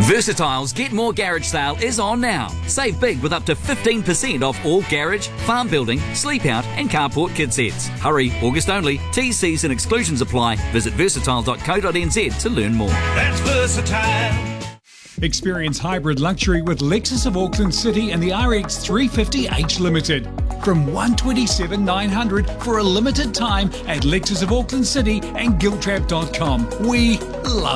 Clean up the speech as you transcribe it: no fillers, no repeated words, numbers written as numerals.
Versatile's Get More Garage sale is on now. Save big with up to 15% off all garage, farm building, sleep out and carport kit sets. Hurry, August only. T's and exclusions apply. Visit versatile.co.nz to learn more. That's Versatile. Experience hybrid luxury with Lexus of Auckland City and the RX 350H Limited. From $127,900 for a limited time at Lexus of Auckland City and Giltrap.com. We love